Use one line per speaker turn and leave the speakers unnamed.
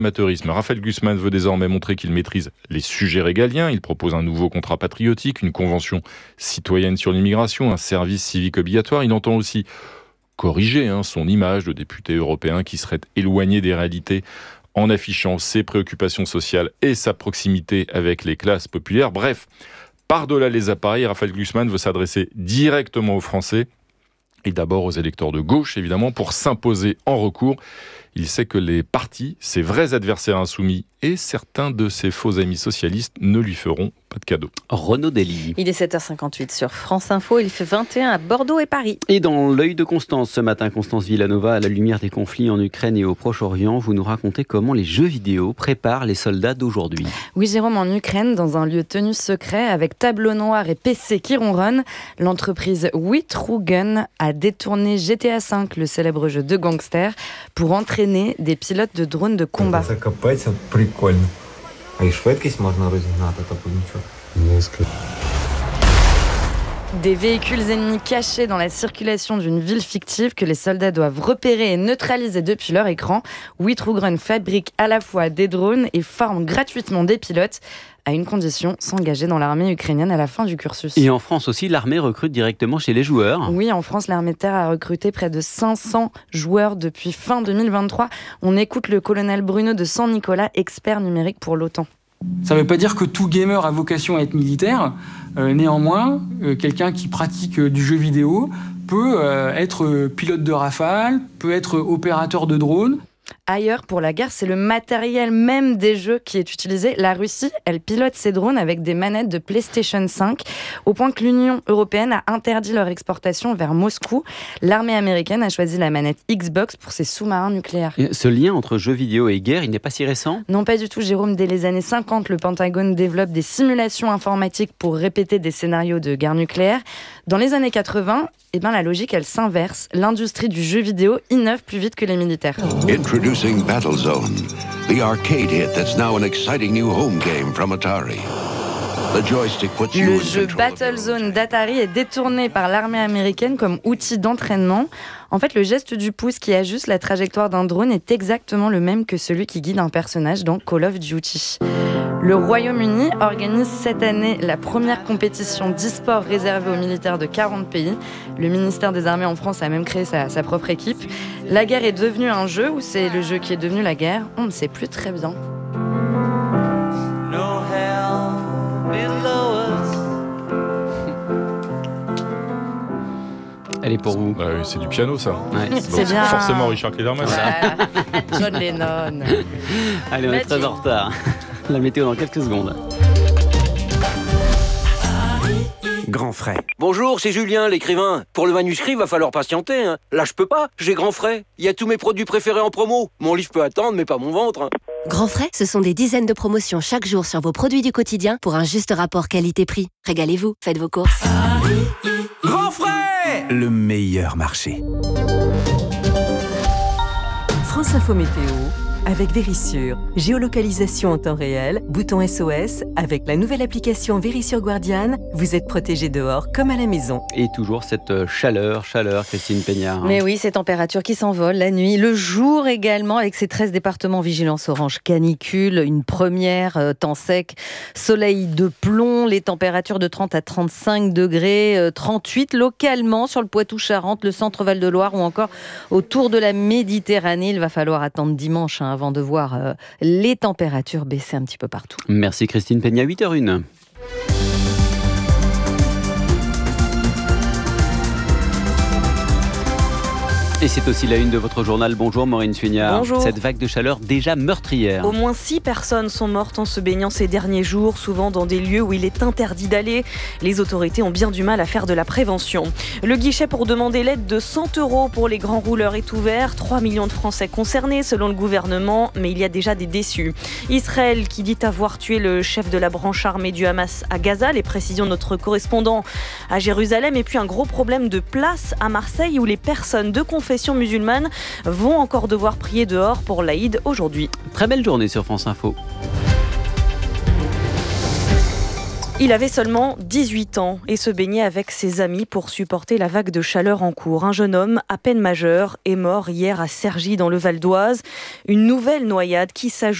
Amateurisme. Raphaël Glucksmann veut désormais montrer qu'il maîtrise les sujets régaliens. Il propose un nouveau contrat patriotique, une convention citoyenne sur l'immigration, un service civique obligatoire. Il entend aussi corriger son image de député européen qui serait éloigné des réalités en affichant ses préoccupations sociales et sa proximité avec les classes populaires. Bref, par-delà les appareils, Raphaël Glucksmann veut s'adresser directement aux Français et d'abord aux électeurs de gauche, évidemment, pour s'imposer en recours. Il sait que les partis, ses vrais adversaires insoumis et certains de ses faux amis socialistes ne lui feront pas de cadeau.
Renaud Dely.
Il est 7h58 sur France Info, il fait 21 à Bordeaux et Paris.
Et dans l'œil de Constance ce matin, Constance Villanova, à la lumière des conflits en Ukraine et au Proche-Orient, vous nous racontez comment les jeux vidéo préparent les soldats d'aujourd'hui.
Oui Jérôme, en Ukraine, dans un lieu tenu secret, avec tableau noir et PC qui ronronnent, l'entreprise WeTrueGun a détourné GTA V, le célèbre jeu de gangsters, pour entraîner des pilotes de drones de combat.
Прикольно. А і швидкість можна розігнати, тобто нічого.
Des véhicules ennemis cachés dans la circulation d'une ville fictive que les soldats doivent repérer et neutraliser depuis leur écran. WeTrueGun fabrique à la fois des drones et forme gratuitement des pilotes, à une condition, s'engager dans l'armée ukrainienne à la fin du cursus.
Et en France aussi, l'armée recrute directement chez les joueurs.
Oui, en France, l'armée de terre a recruté près de 500 joueurs depuis fin 2023. On écoute le colonel Bruno de Saint-Nicolas, expert numérique pour l'OTAN.
Ça ne veut pas dire que tout gamer a vocation à être militaire. Néanmoins, quelqu'un qui pratique du jeu vidéo peut être pilote de Rafale, peut être opérateur de drone.
Ailleurs, pour la guerre, c'est le matériel même des jeux qui est utilisé. La Russie, elle pilote ses drones avec des manettes de PlayStation 5, au point que l'Union européenne a interdit leur exportation vers Moscou. L'armée américaine a choisi la manette Xbox pour ses sous-marins nucléaires.
Et ce lien entre jeux vidéo et guerre, il n'est pas si récent ?
Non, pas du tout, Jérôme. Dès les années 50, le Pentagone développe des simulations informatiques pour répéter des scénarios de guerre nucléaire. Dans les années 80, la logique, elle s'inverse. L'industrie du jeu vidéo innove plus vite que les militaires.
Introducing Battlezone, the arcade hit that's now an exciting new home game from Atari.
Le jeu Battlezone d'Atari est détourné par l'armée américaine comme outil d'entraînement. En fait, le geste du pouce qui ajuste la trajectoire d'un drone est exactement le même que celui qui guide un personnage dans Call of Duty. Le Royaume-Uni organise cette année la première compétition d'e-sport réservée aux militaires de 40 pays. Le ministère des Armées en France a même créé sa propre équipe. La guerre est devenue un jeu ou c'est le jeu qui est devenu la guerre ? On ne sait plus très bien.
Elle est pour vous.
Bah oui, c'est du piano, ça.
Ouais.
C'est bien.
Forcément Richard Klederman.
John Lennon.
Allez, on est très en retard. La météo dans quelques secondes.
Grand frais.
Bonjour, c'est Julien, l'écrivain. Pour le manuscrit, va falloir patienter. Là, je peux pas. J'ai Grand frais. Il y a tous mes produits préférés en promo. Mon livre peut attendre, mais pas mon ventre.
Grand frais, ce sont des dizaines de promotions chaque jour sur vos produits du quotidien pour un juste rapport qualité-prix. Régalez-vous, faites vos courses.
Grand frais, le meilleur marché.
France Info Météo avec Vérissure. Géolocalisation en temps réel, bouton SOS. Avec la nouvelle application Vérissure Guardian, vous êtes protégé dehors comme à la maison.
Et toujours cette chaleur, Christine Peignard.
Mais oui, ces températures qui s'envolent la nuit, le jour également, avec ces 13 départements vigilance orange canicule, une première, temps sec, soleil de plomb, les températures de 30 à 35 degrés, 38 localement sur le Poitou-Charentes, le centre Val-de-Loire ou encore autour de la Méditerranée. Il va falloir attendre dimanche avant de voir les températures baisser un petit peu partout.
Merci Christine Peignard, 8h01. Et c'est aussi la une de votre journal. Bonjour Maureen Suignard.
Bonjour.
Cette vague de chaleur déjà meurtrière.
Au moins 6 personnes sont mortes en se baignant ces derniers jours, souvent dans des lieux où il est interdit d'aller. Les autorités ont bien du mal à faire de la prévention. Le guichet pour demander l'aide de 100 € pour les grands rouleurs est ouvert. 3 millions de Français concernés selon le gouvernement, mais il y a déjà des déçus. Israël qui dit avoir tué le chef de la branche armée du Hamas à Gaza. Les précisions de notre correspondant à Jérusalem. Et puis un gros problème de place à Marseille où les personnes de confession musulmane vont encore devoir prier dehors pour l'Aïd aujourd'hui.
Très belle journée sur France Info.
Il avait seulement 18 ans et se baignait avec ses amis pour supporter la vague de chaleur en cours. Un jeune homme, à peine majeur, est mort hier à Cergy dans le Val d'Oise. Une nouvelle noyade qui s'ajoute